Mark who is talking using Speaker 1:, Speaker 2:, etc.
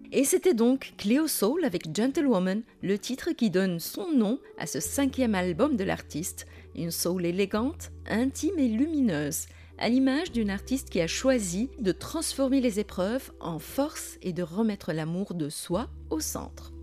Speaker 1: Et c'était donc Cleo Soul avec Gentlewoman, le titre qui donne son nom à ce 5e album de l'artiste, une soul élégante, intime et lumineuse, à l'image d'une artiste qui a choisi de transformer les épreuves en force et de remettre l'amour de soi au centre.